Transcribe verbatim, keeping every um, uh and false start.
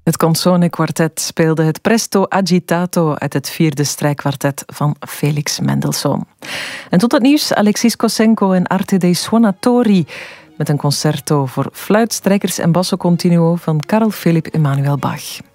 Het Consone Quartet speelde het Presto Agitato uit het vierde strijkkwartet van Felix Mendelssohn. En tot het nieuws Alexis Kossenko en Arte dei Suonatori met een concerto voor fluit, strijkers en basso continuo van Carl Philipp Emanuel Bach.